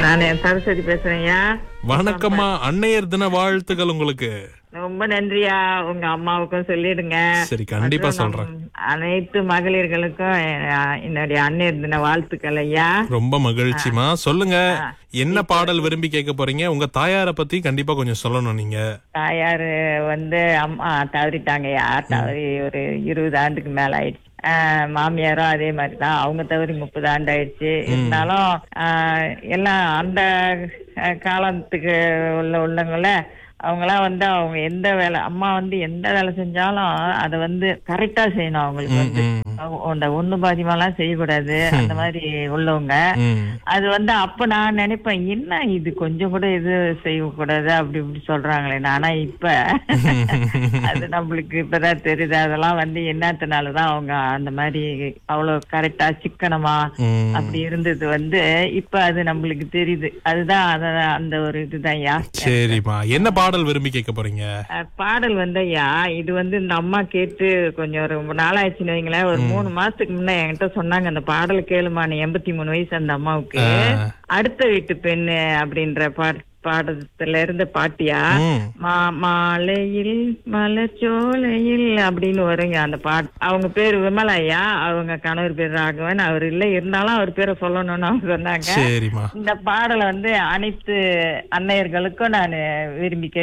நான் சரஸ்வதி பேசுறேன்யா. வணக்கம்மா, அன்னையர் தின வாழ்த்துக்கள் உங்களுக்கு. ரொம்ப நன்றியா. உங்க அம்மாவுக்கும் சொல்லிடுங்க. சரி, கண்டிப்பா மற்றும் சொல்றேன். அனைத்து மகளிர்களுக்கும் என்னுடைய அன்னையர் தின வாழ்த்துக்கள் ஐயா. ரொம்ப மகிழ்ச்சிமா. சொல்லுங்க, என்ன பாடல் விரும்பி கேட்க போறீங்க? உங்க தாயார பத்தி கண்டிப்பா கொஞ்சம் சொல்லணும் நீங்க. தாயாரு அம்மா தவறிட்டாங்கய்யா. தவறி ஒரு 20 ஆண்டுக்கு மேல ஆயிடுச்சு. மாமியாரும் அதே மாதிரிதான், அவங்க தவறி 30 ஆண்டு ஆயிடுச்சு. இருந்தாலும் எல்லாம் அந்த காலத்துக்கு உள்ளவங்கள அவங்களாம் அவங்க எந்த வேலை, அம்மா எந்த வேலை செஞ்சாலும் அதை கரெக்டா செய்யணும். அவங்களுக்கு அந்த ஒண்ணு பாதிமாலாம் செய்யக்கூடாது. அந்த மாதிரி உள்ளவங்க. அது அப்ப நான் நினைப்பேன், என்ன இது கொஞ்சம் கூட இது செய்யக்கூடாது அப்படி இப்படி சொல்றாங்களே. ஆனா இப்ப அது நம்மளுக்கு இப்பதான் தெரியுது. அதெல்லாம் என்னத்தினாலதான் அவங்க அந்த மாதிரி அவ்வளவு கரெக்டா சிக்கனமா அப்படி இருந்தது இப்ப அது நம்மளுக்கு தெரியுது. அதுதான் அந்த ஒரு இதுதான் ஐயா. சரிம்மா, என்ன பாடல் விரும்பி கேட்க போறீங்க? பாடல் ஐயா, இது இந்த அம்மா கேட்டு கொஞ்சம் ஒரு நாளாச்சுன்னு வைங்களேன். ஒரு 3 மாசத்துக்கு முன்ன என்கிட்ட சொன்னாங்க, அந்த பாடல் கேளுமா, 83 வயசு அந்த அம்மாவுக்கு. அடுத்த வீட்டு பெண்ணு அப்படின்ற பாடத்துல இருந்த பாட்டியா, மாலையில் மலச்சோலையில் அப்படின்னு வருங்க அந்த பாட்டு. அவங்க பேரு விமலா ஐயா, அவங்க கணவர் பேர் ராகவன். அவர் இல்ல, இருந்தாலும் அவர் பேரை சொல்லணும்னு அவங்க சொன்னாங்க. இந்த பாடலை அனைத்து அன்னையர்களுக்கும் நான் விரும்பி